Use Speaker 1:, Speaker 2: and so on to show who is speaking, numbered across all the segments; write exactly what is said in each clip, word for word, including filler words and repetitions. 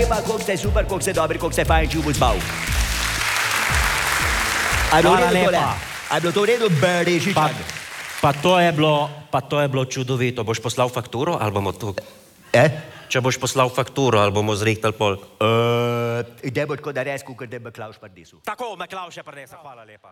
Speaker 1: lepa, koliko ste super, koliko ste dobri, koliko ste fajn čubu zbav. A je bilo
Speaker 2: Hvala
Speaker 1: v redu tole?
Speaker 2: lepa.
Speaker 1: A je bilo to v redu, Berešičan?
Speaker 2: Pa, pa, to je bilo, pa to je bilo čudovito. Boš poslal fakturo, ali bomo tu?
Speaker 1: Eh?
Speaker 2: Če boš poslal fakturo, ali bomo zrihtali pol?
Speaker 1: Uh, da bo tako da res, kot da bo Klavš pardesu.
Speaker 2: Tako, me Klavš je prdesa, hvala lepa.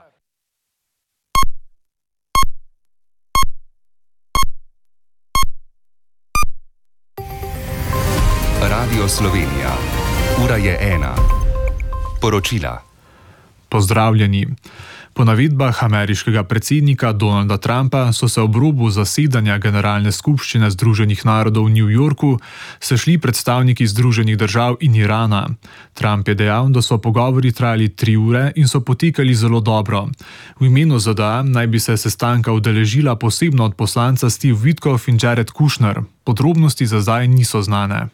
Speaker 3: Radio Slovenija. Ura je ena. Poročila.
Speaker 4: Pozdravljeni. Po navedbah ameriškega predsednika Donalda Trumpa so se ob robu zasedanja Generalne skupščine Združenih narodov v New Yorku sešli predstavniki Združenih držav in Irana. Trump je dejal, da so pogovori trajali tri ure in so potekali zelo dobro. V imenu Z D A naj bi se sestanka udeležila posebno od poslanca Steve Witkoff in Jared Kushner. Podrobnosti za zdaj niso znane.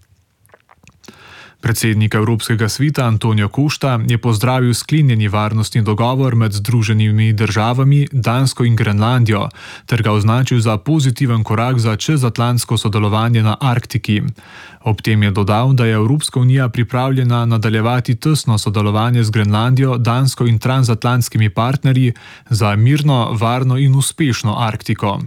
Speaker 4: Predsednik Evropskega sveta Antonio Costa je pozdravil sklenjeni varnostni dogovor med Združenimi državami, Dansko in Grenlandijo, ter ga označil za pozitiven korak za čezatlantsko sodelovanje na Arktiki. Ob tem je dodal, da je Evropska unija pripravljena nadaljevati tesno sodelovanje z Grenlandijo, Dansko in transatlantskimi partnerji za mirno, varno in uspešno Arktiko.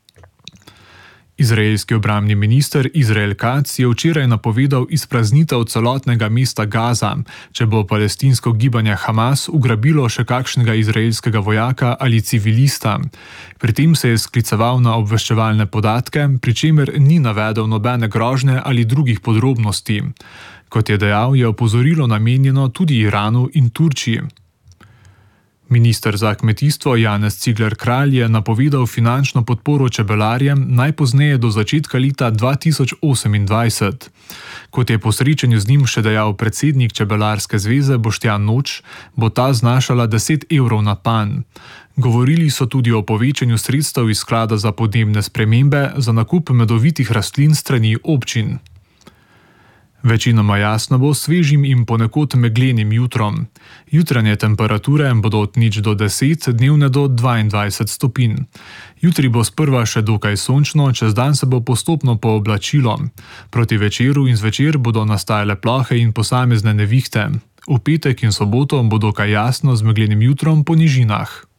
Speaker 4: Izraelski obrambni minister Izrael Katz je včeraj napovedal izpraznitev celotnega mesta Gaza, če bo palestinsko gibanje Hamas ugrabilo še kakšnega izraelskega vojaka ali civilista. Pri tem se je skliceval na obveščevalne podatke, pri čemer ni navedel nobene grožnje ali drugih podrobnosti. Kot je dejal, je opozorilo namenjeno tudi Iranu in Turčiji. Minister za kmetijstvo Janez Cigler Kralj je napovedal finančno podporo čebelarjem najpozneje do začetka leta dva tisoč osemindvajset. Kot je po srečanju z njim še dejal predsednik Čebelarske zveze Boštjan Noč, bo ta znašala deset evrov na panj. Govorili so tudi o povečanju sredstev iz sklada za podnebne spremembe za nakup medovitih rastlin strani občin. Večinoma jasno bo s svežim in ponekod meglenim jutrom. Jutranje temperature bodo od nič do deset, dnevne do dvaindvajset stopinj. Jutri bo sprva še dokaj sončno, čez dan se bo postopno pooblačilo. Proti večeru in zvečer bodo nastajale plohe in posamezne nevihte. V petek in soboto bo dokaj jasno z meglenim jutrom po nižinah.